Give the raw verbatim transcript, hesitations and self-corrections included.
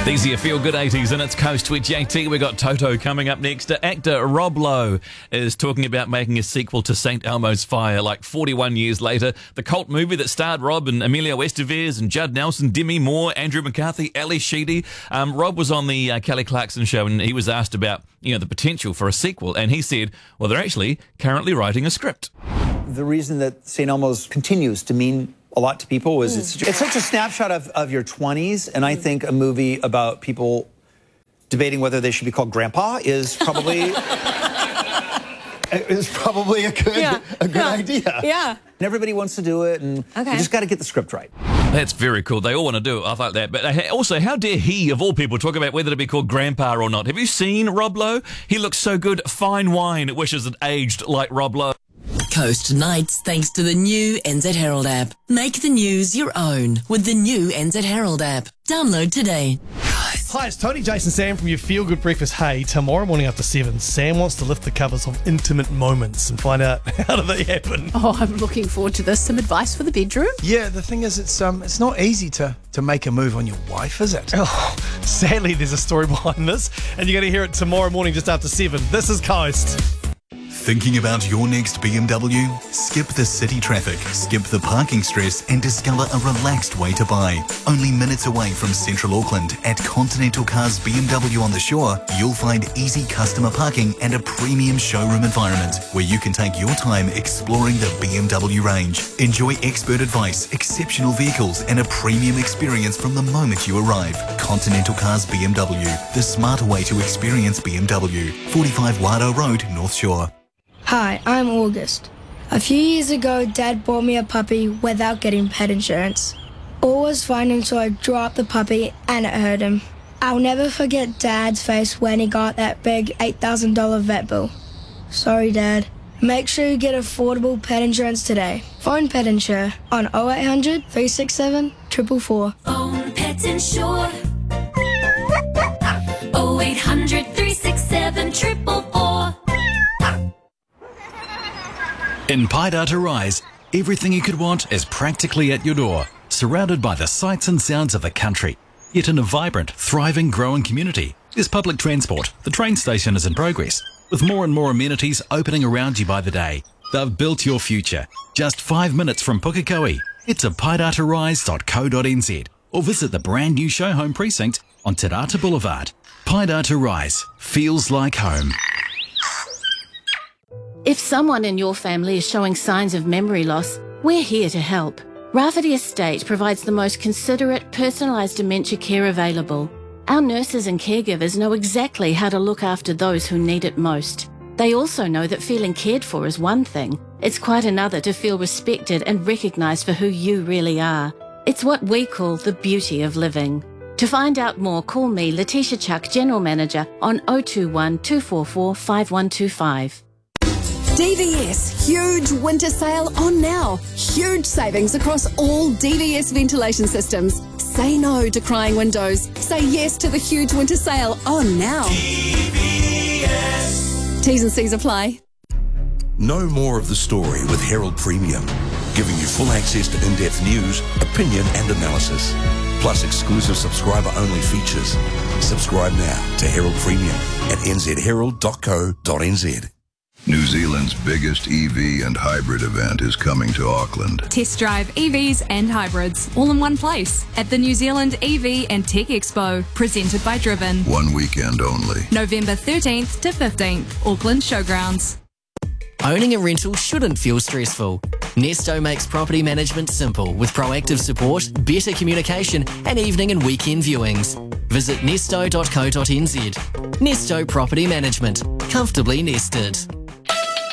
These are your feel-good eighties and it's Coast with J T. We've got Toto coming up next. Actor Rob Lowe is talking about making a sequel to Saint Elmo's Fire like forty-one years later. The cult movie that starred Rob and Emilio Estevez and Judd Nelson, Demi Moore, Andrew McCarthy, Ali Sheedy. Um, Rob was on the uh, Kelly Clarkson show and he was asked about, you know, the potential for a sequel. And he said, well, they're actually currently writing a script. The reason that Saint Elmo's continues to mean a lot to people is it's, it's such a snapshot of, of your twenties, and I think a movie about people debating whether they should be called Grandpa is probably is probably a good yeah. a good yeah. idea. Yeah, and everybody wants to do it, and okay. you just got to get the script right. That's very cool. They all want to do it. I like that. But also, how dare he, of all people, talk about whether to be called Grandpa or not? Have you seen Rob Lowe? He looks so good. Fine wine. It wishes it aged like Rob Lowe. Coast nights thanks to the new N Z Herald app. Make the news your own with the new N Z Herald app. Download today. Hi, it's Tony, Jason, Sam from your Feel Good Breakfast. Hey, tomorrow morning after seven, Sam wants to lift the covers of intimate moments and find out how do they happen. Oh, I'm looking forward to this. Some advice for the bedroom? Yeah, the thing is, it's um, it's not easy to, to make a move on your wife, is it? Oh, sadly, there's a story behind this, and you're going to hear it tomorrow morning just after seven. This is Coast. Thinking about your next B M W? Skip the city traffic, skip the parking stress and discover a relaxed way to buy. Only minutes away from Central Auckland at Continental Cars B M W on the Shore, you'll find easy customer parking and a premium showroom environment where you can take your time exploring the B M W range. Enjoy expert advice, exceptional vehicles and a premium experience from the moment you arrive. Continental Cars B M W, the smarter way to experience B M W. forty-five Wado Road, North Shore. Hi, I'm August. A few years ago, Dad bought me a puppy without getting pet insurance. All was fine until I dropped the puppy and it hurt him. I'll never forget Dad's face when he got that big eight thousand dollars vet bill. Sorry, Dad. Make sure you get affordable pet insurance today. Phone Pet Insure on oh eight hundred, three six seven, four four four. Phone Pet Insure. oh eight hundred, three six seven, four four four. In Paidata Rise, everything you could want is practically at your door, surrounded by the sights and sounds of the country. Yet in a vibrant, thriving, growing community, there's public transport. The train station is in progress, with more and more amenities opening around you by the day. They've built your future. Just five minutes from Pukekohe. Head to paidata rise dot co dot n z or visit the brand new show home precinct on Te Rata Boulevard. Paidata Rise feels like home. If someone in your family is showing signs of memory loss, we're here to help. Rafferty Estate provides the most considerate, personalised dementia care available. Our nurses and caregivers know exactly how to look after those who need it most. They also know that feeling cared for is one thing. It's quite another to feel respected and recognised for who you really are. It's what we call the beauty of living. To find out more, call me, Letitia Chuck, General Manager, on oh two one, two four four, five one two five. D V S huge winter sale on now. Huge savings across all D V S ventilation systems. Say no to crying windows. Say yes to the huge winter sale on now. D V S. T's and C's apply. Know more of the story with Herald Premium, giving you full access to in-depth news, opinion and analysis, plus exclusive subscriber-only features. Subscribe now to Herald Premium at n z herald dot co dot n z. New Zealand's biggest E V and hybrid event is coming to Auckland. Test drive E Vs and hybrids all in one place at the New Zealand E V and Tech Expo, presented by Driven. One weekend only. November thirteenth to fifteenth, Auckland Showgrounds. Owning a rental shouldn't feel stressful. Nesto makes property management simple with proactive support, better communication and evening and weekend viewings. Visit nesto dot co dot n z. Nesto Property Management. Comfortably nested.